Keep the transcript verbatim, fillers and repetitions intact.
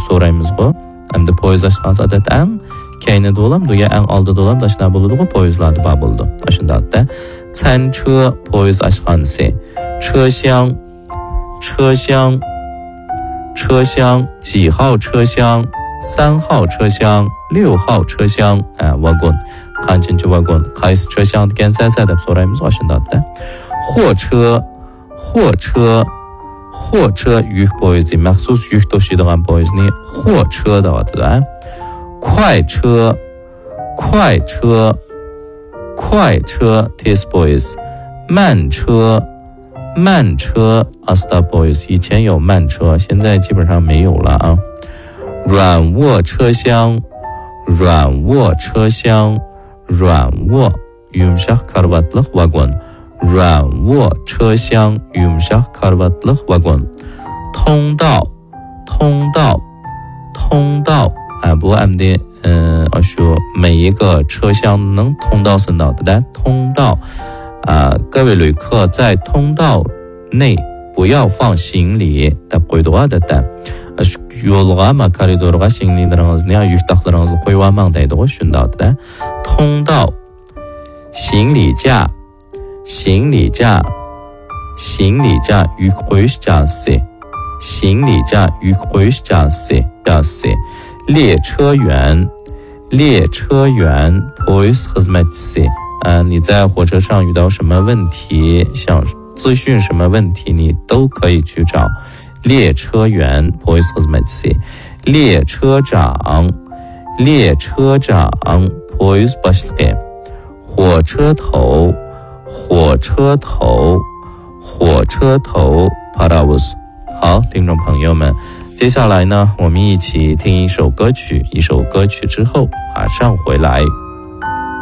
so'raymizku. Endi poyez ashqan odatdan keynida bo'lam, degan eng oldida bo'lam, dashna bo'ladi-ku, poyezlarda bor bo'ldi. Shundaqda chanche poyez ashqanisi, 车厢车厢车厢几号车厢三号车厢六号车厢 vagon qanchinchi vagon qaysi 车厢degan sasa deb so'raymiz shundaqda. 货车货车货车 yuk poyezdi, maxsus yuk to'shiydigan poyezdni 货车deb atadi. 快车快车快车 tez poyez, 慢车慢车 asta poyez, 以前有慢车，现在基本上没有了啊。软卧车厢软卧车厢软卧 yumshaq karvatliq vagon, 软卧车厢 yumshaq karvatliq vagon. 通道通道通道 bu endi shu 每一个车厢能通道是哪的？通道啊，各位旅客在通道内不要放行李deb qo'ydilar da. Yo'lga ma koridorga singlilaringizni, yuktaklaringizni qo'yib olmang deydi-ku, shundaqda. 通道行李架行李架行李架 yuk qo'yish joysi, 行李架 yuk qo'yish joysi joysi. 列车员列车员 poyez xizmatchisi, 你在火车上遇到什么问题，想咨询什么问题，你都可以去找列车员 poyez xizmatchisi. 列车长列车长 poyez boshlig'i. 火车头火车头火车头 parovoz. 好，听众朋友们，接下来呢，我们一起听一首歌曲，一首歌曲之后马上回来。